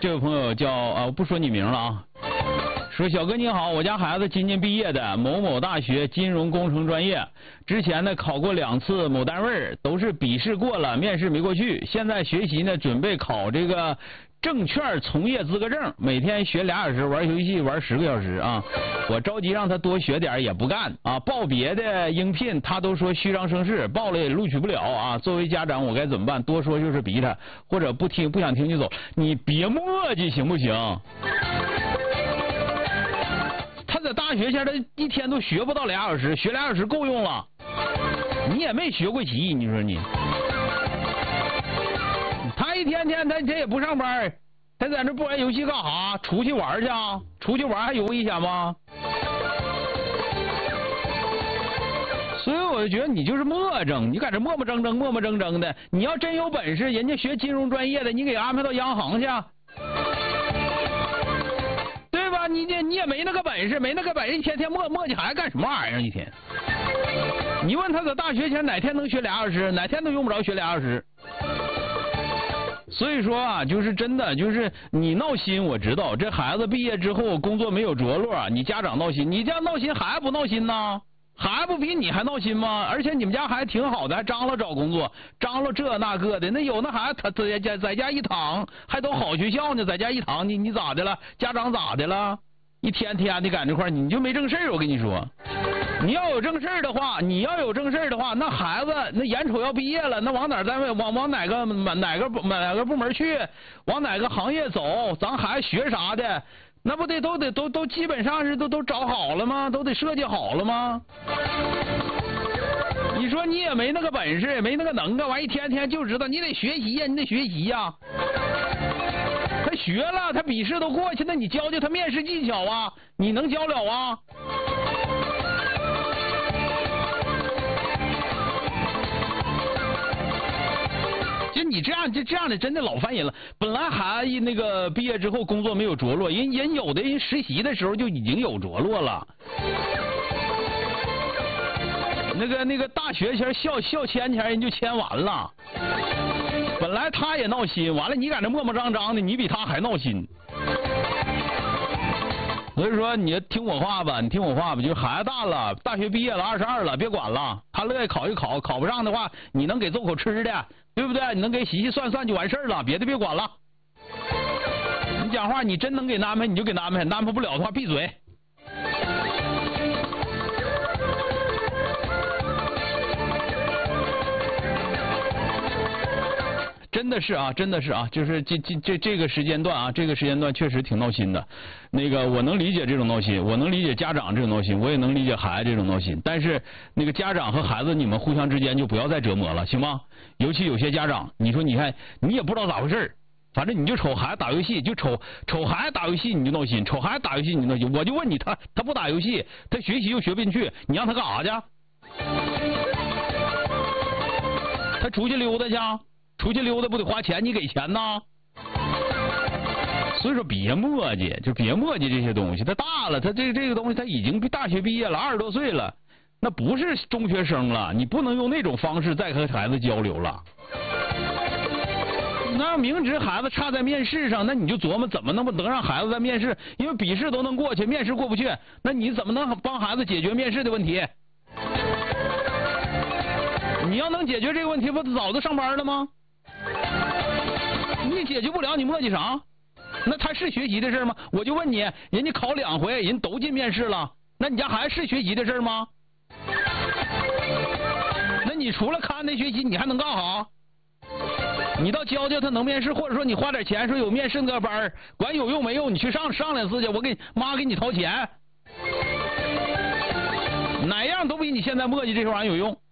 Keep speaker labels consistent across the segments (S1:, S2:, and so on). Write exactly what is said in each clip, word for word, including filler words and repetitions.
S1: 这位朋友叫啊，不说你名了啊。说小哥你好，我家孩子今年毕业的某某大学金融工程专业，之前呢考过两次某单位，都是笔试过了，面试没过去。现在学习呢，准备考这个证券从业资格证，每天学俩小时，玩游戏玩十个小时啊。我着急让他多学点也不干啊，报别的应聘他都说虚张声势，报了也录取不了啊。作为家长我该怎么办？多说就是逼他，或者不听不想听就走。你别磨叽行不行？他在大学现在一天都学不到俩小时，学俩小时够用了。你也没学过棋，你说你。他一天天他他也不上班，他在那不玩游戏干啥？出去玩去啊？出去玩还有危险吗？所以我就觉得你就是磨蹭，你搁这磨磨蹭蹭磨磨蹭蹭的。你要真有本事，人家学金融专业的，你给安排到央行去。对吧？你这你也没那个本事，没那个本事，一天天磨磨叽孩子干什么玩意儿？一天，你问他在大学前哪天能学俩小时，哪天都用不着学俩小时。所以说啊，就是真的，就是你闹心，我知道这孩子毕业之后工作没有着落，你家长闹心，你这样闹心，孩子不闹心呢？孩子不比你还闹心吗？而且你们家孩子挺好的，还张罗找工作，张罗这那个的。那有那孩子他在家在家一躺，还都好学校呢，在家一躺，你你咋的了？家长咋的了？一天天的赶这块，你就没正事儿。我跟你说，你要有正事儿的话，你要有正事儿的话，那孩子那眼瞅要毕业了，那往哪单位往往哪个哪个哪个部门去，往哪个行业走，咱孩子学啥的。那不得都得都都基本上是都都找好了吗？都得设计好了吗？你说你也没那个本事，没那个能耐，完一天天就知道你得学习呀，你得学习呀。他学了，他笔试都过去，那你教教他面试技巧啊，你能教了啊？就你这样，就这样的真的老烦人了。本来还那个毕业之后工作没有着落，人人有的人实习的时候就已经有着落了。那个那个大学前校校签前人就签完了。本来他也闹心，完了你搁那磨磨张张的，你比他还闹心。所以说你听我话吧，你听我话吧，就孩子大了，大学毕业了，二十二了，别管了，他乐意考就考，考不上的话，你能给做口吃的，对不对？你能给洗洗涮涮就完事儿了，别的别管了。你讲话，你真能给安排你就给安排，安排不了的话闭嘴。真的是啊，真的是啊，就是这这这这个时间段啊，这个时间段确实挺闹心的。那个我能理解这种闹心，我能理解家长这种闹心，我也能理解孩子这种闹心。但是那个家长和孩子，你们互相之间就不要再折磨了，行吗？尤其有些家长，你说你看你也不知道咋回事，反正你就瞅孩子打游戏，就瞅瞅孩子打游戏你就闹心，瞅孩子打游戏你就闹心。我就问你，他他不打游戏，他学习又学不进去，你让他干啥去？他出去溜达去？出去溜达不得花钱，你给钱呐？所以说别磨叽，就别磨叽这些东西。他大了，他这这个东西他已经大学毕业了，二十多岁了，那不是中学生了，你不能用那种方式再和孩子交流了。那要明知孩子差在面试上，那你就琢磨怎么能不能让孩子在面试，因为笔试都能过去，面试过不去，那你怎么能帮孩子解决面试的问题？你要能解决这个问题，不早就上班了吗？你解决不了，你磨叽啥？那他是学习的事吗？我就问你，人家考两回，人都进面试了，那你家孩子是学习的事吗？那你除了看那学习，你还能干啥？你倒教教他能面试，或者说你花点钱说有面试那个班，管有用没用，你去上上两次去，我给妈给你掏钱，哪样都比你现在磨叽这玩意儿有用。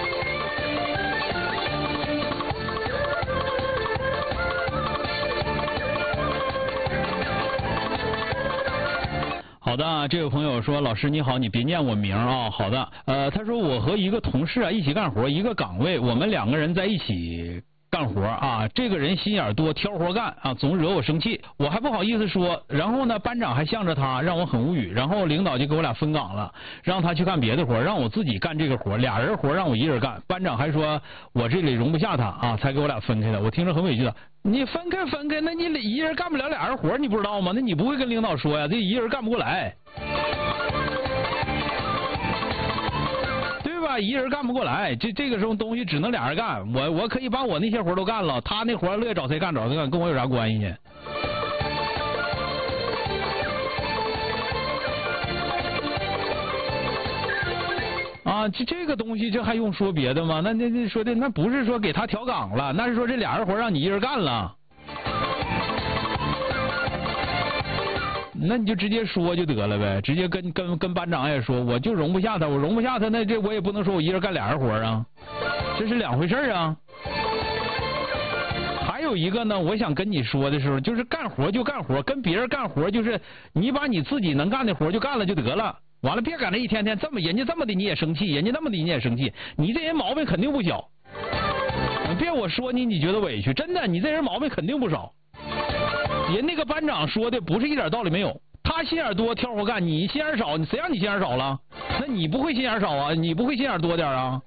S1: 好的，这位朋友说，老师你好，你别念我名啊。好的，呃，他说我和一个同事啊一起干活，一个岗位，我们两个人在一起干活啊，这个人心眼多，挑活干啊，总惹我生气，我还不好意思说。然后呢，班长还向着他，让我很无语。然后领导就给我俩分岗了，让他去干别的活，让我自己干这个活，俩人活让我一人干。班长还说我这里容不下他啊，才给我俩分开的。我听着很委屈的。你分开分开，那你一人干不了俩人活，你不知道吗？那你不会跟领导说呀？这一人干不过来。一人干不过来，这这个时候东西只能俩人干。我我可以把我那些活都干了，他那活乐意找谁干找谁干，跟我有啥关系呢？啊，这这个东西这还用说别的吗？那那那说的那不是说给他调岗了，那是说这俩人活让你一人干了。那你就直接说就得了呗，直接跟跟跟班长也说，我就容不下他，我容不下他，那这我也不能说我一人干俩人活啊，这是两回事啊。还有一个呢，我想跟你说的时候，就是干活就干活，跟别人干活就是你把你自己能干的活就干了就得了，完了别赶着一天天这么人家这么的你也生气，人家那么的你也生气，你这人毛病肯定不小。别我说你你觉得委屈，真的你这人毛病肯定不少。人那个班长说的不是一点道理没有，他心眼多挑活干，你心眼少，谁让你心眼少了？那你不会心眼少啊？你不会心眼多点啊？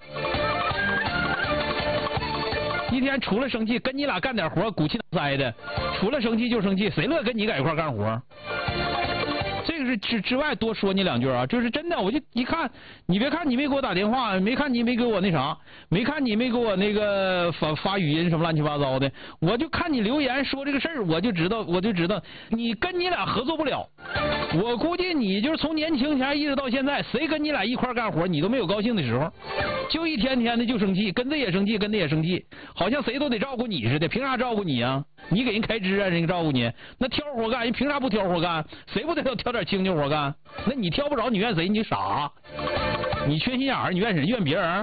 S1: 一天除了生气，跟你俩干点活鼓气脑塞的，除了生气就生气，谁乐跟你在一块干活？这个是之之外多说你两句啊，就是真的，我就一看，你别看你没给我打电话，没看你没给我那啥，没看你没给我那个发发语音什么乱七八糟的，我就看你留言说这个事儿，我就知道，我就知道你跟你俩合作不了。我估计你就是从年轻前一直到现在，谁跟你俩一块干活，你都没有高兴的时候，就一天天的就生气，跟这也生气，跟那也生气，好像谁都得照顾你似的，凭啥照顾你啊？你给人开支啊，人家照顾你，那挑活干，人凭啥不挑活干？谁不得要挑点清净活干？那你挑不着，你怨谁？你傻，你缺心眼儿，你怨谁？怨别人？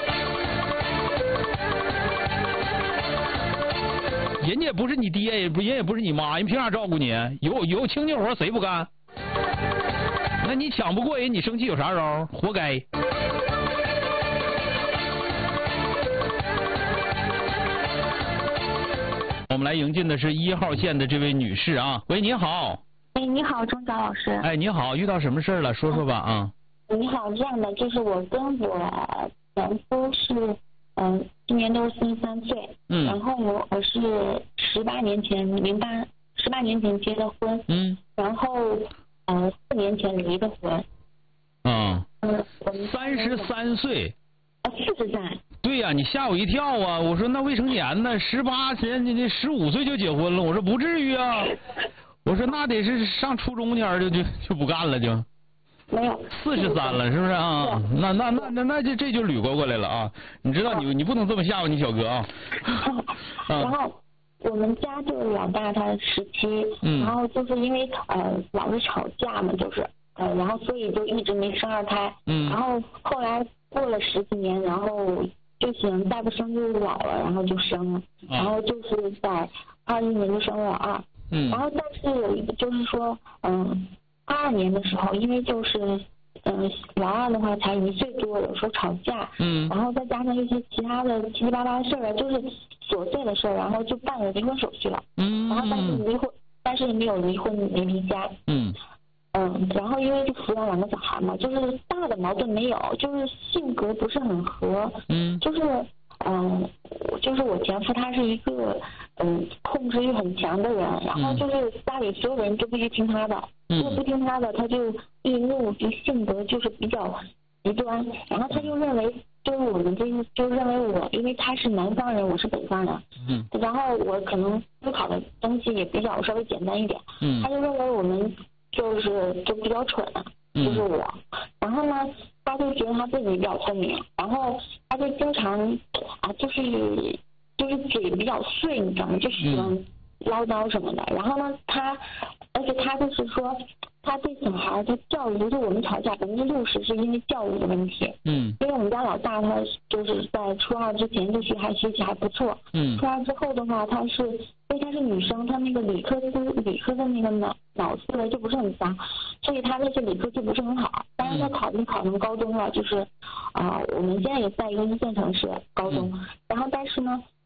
S1: 人家也不是你爹，也不人也不是你妈，人凭啥照顾你？有有清净活谁不干？那你抢不过人，你生气有啥招？活该。我们来迎进的是一号线的这位女士啊，喂，你好。
S2: 哎，你好，钟晓老师。
S1: 哎，你好，遇到什么事了？说说吧啊。
S2: 你好，这样的就是我跟我前夫是，嗯、呃，今年都三十三岁，嗯，然后我我是十八年前零八十八年前结的婚，嗯，然后呃四年前离的婚，
S1: 嗯，嗯，三十三岁，
S2: 啊，四十三。
S1: 对呀、啊，你吓我一跳啊！我说那未成年呢，十八前你这十五岁就结婚了，我说不至于啊，我说那得是上初中前就就就不干了就。
S2: 没有。
S1: 四十三了是不是啊？那那那那那就这就捋过过来了啊！你知道你你不能这么吓唬你小哥啊。
S2: 然后我们家就是老大他十七，嗯，然后就是因为呃老是吵架嘛，就是呃然后所以就一直没生二胎，嗯，然后后来过了十几年，然后。就想再不生就老了，然后就生了，然后就是在二一年就生了我二，嗯，然后但是有一个就是说，嗯，二二年的时候，因为就是，嗯，老二的话才一岁多，有时候吵架，嗯，然后再加上一些其他的七七八八的事儿，就是琐碎的事儿，然后就办了离婚手续了，嗯，然后但是离婚，但是没有离婚，没离家，嗯。嗯，然后因为就抚养两个小孩嘛，就是大的矛盾没有，就是性格不是很合，嗯，就是嗯，就是我前夫他是一个嗯控制欲很强的人，然后就是家里所有人都必须听他的，如果不听他的，他就易怒，就性格就是比较极端，然后他就认为就是我们这就认为我，因为他是南方人，我是北方人，嗯，然后我可能思考的东西也比较稍微简单一点，嗯，他就认为我们。就是就比较蠢，就是我，嗯、然后呢，他就觉得他自己比较聪明，然后他就经常啊，就是就是嘴比较碎，你知道吗？就喜欢唠叨什么的。嗯、然后呢，他而且他就是说，他对小孩的教育，就是我们吵架百分之六十是因为教育的问题。嗯。因为我们家老大他就是在初二之前就学还学习还不错。嗯。初二之后的话，他是因为他是女生，他那个理科思理科的那个脑脑思维就不是很强，所以他那些理科就不是很好。当然他考虑考上高中了，就是啊、呃，我们现在也在一个一线城市高中。嗯、然后但是呢，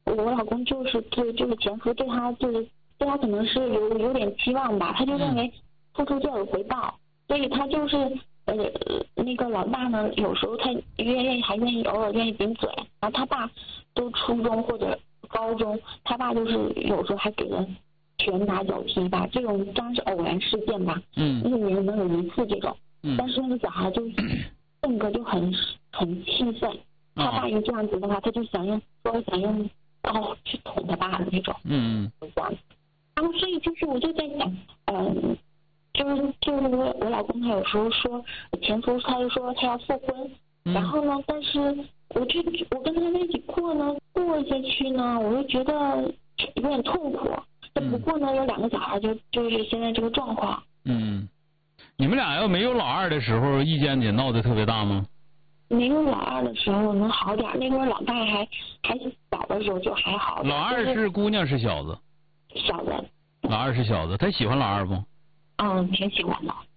S2: 我老公就是对这个前夫对他就是对他可能是有有点期望吧，他就认为付出就有回报，所以他就是呃那个老大呢，有时候他愿愿意还愿意偶尔愿意顶嘴，然后他爸都初中或者高中，他爸就是有时候还给了拳打脚踢吧，这种当然是偶然事件吧，
S1: 嗯，
S2: 一年能有一次这种，
S1: 嗯，
S2: 但是那个小孩就性格就很很气愤，他爸一这样子的话，他就想用说想用刀去捅他爸的那种，
S1: 嗯
S2: 嗯，这样子，然后所以就是我就在想，嗯，就是就是我我老公他有时候说前夫他就说他要复婚，
S1: 嗯、
S2: 然后呢，但是我就我跟他在一起过呢，过下去呢，我就觉得有点痛苦。不过呢，有两个小孩就就是现在这个状况。
S1: 嗯，你们俩要没有老二的时候，意见也闹得特别大吗？
S2: 没有老二的时候能好点，那会儿老大还还小的时候就还好。
S1: 老二是姑娘是小子？
S2: 小的。
S1: 老二是小子，他喜欢老二不？
S2: 嗯，挺喜欢的。